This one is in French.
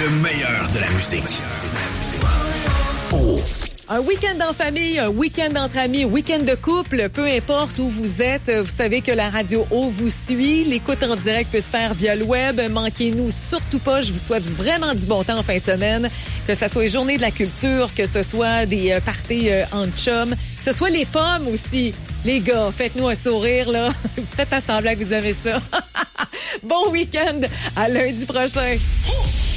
Le meilleur de la musique. Oh. Un week-end en famille, un week-end entre amis, un week-end de couple, peu importe où vous êtes, vous savez que la Radio O vous suit. L'écoute en direct peut se faire via le web. Manquez-nous surtout pas. Je vous souhaite vraiment du bon temps en fin de semaine. Que ce soit les journées de la culture, que ce soit des parties en chum, que ce soit les pommes aussi. Les gars, faites-nous un sourire, là. Faites à semblant que vous avez ça. Bon week-end. À lundi prochain.